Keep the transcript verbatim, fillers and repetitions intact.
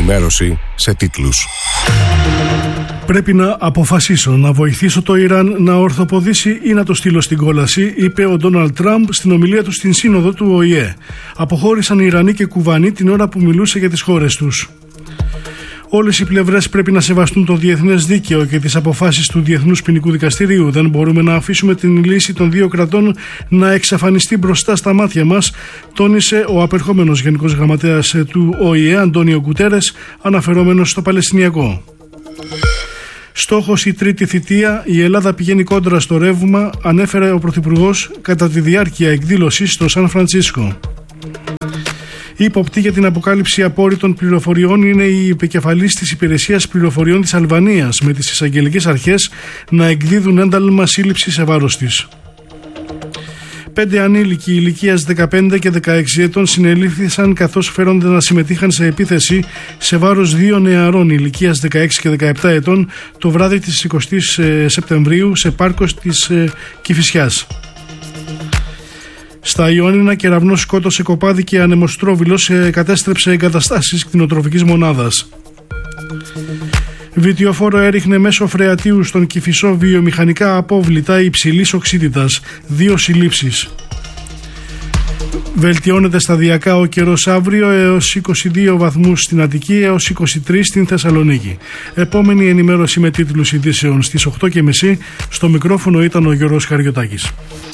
ενημέρωση σε τίτλους. Πρέπει να αποφασίσω να βοηθήσω το Ιράν να ορθοποδήσει ή να το στείλω στην κόλαση, είπε ο Ντόναλντ Τραμπ στην ομιλία του στην σύνοδο του Ο Η Ε. Αποχώρησαν οι Ιρανοί και Κουβανοί την ώρα που μιλούσε για τις χώρες τους. Όλες οι πλευρές πρέπει να σεβαστούν το διεθνές δίκαιο και τις αποφάσεις του Διεθνούς Ποινικού Δικαστηρίου. Δεν μπορούμε να αφήσουμε την λύση των δύο κρατών να εξαφανιστεί μπροστά στα μάτια μας, τόνισε ο απερχόμενος Γενικός Γραμματέας του Ο Η Ε, Αντώνιο Γκουτέρες, αναφερόμενος στο Παλαιστινιακό. Στόχος η τρίτη θητεία, η Ελλάδα πηγαίνει κόντρα στο ρεύμα, ανέφερε ο Πρωθυπουργός κατά τη διάρκεια εκδήλωσης στο Σαν Φραντσίσκο. Ύποπτη για την αποκάλυψη απόρριτων πληροφοριών είναι η επικεφαλής της Υπηρεσίας Πληροφοριών της Αλβανίας, με τις εισαγγελικές αρχές να εκδίδουν ένταλμα σύλληψη σε βάρος της. Πέντε ανήλικοι ηλικίας δεκαπέντε και δεκαέξι ετών συνελήφθησαν καθώς φέρονται να συμμετείχαν σε επίθεση σε βάρος δύο νεαρών ηλικίας δεκαέξι και δεκαεπτά ετών το βράδυ της εικοστής Σεπτεμβρίου σε πάρκο της Κηφισιάς. Στα Ιόνινα, κεραυνός σκότωσε κοπάδι και ανεμοστρόβιλος κατέστρεψε εγκαταστάσεις κτηνοτροφικής μονάδας. Βιτιοφόρο έριχνε μέσω φρεατίου στον Κηφισό βιομηχανικά απόβλητα υψηλής οξύτητας. Δύο συλλήψεις. Βελτιώνεται σταδιακά ο καιρός αύριο έως είκοσι δύο βαθμούς στην Αττική έως είκοσι τρεις στην Θεσσαλονίκη. Επόμενη ενημέρωση με τίτλους ειδήσεων στις οκτώ και μισή. Στο μικρόφωνο ήταν ο Γιώργος Χαριωτάκης.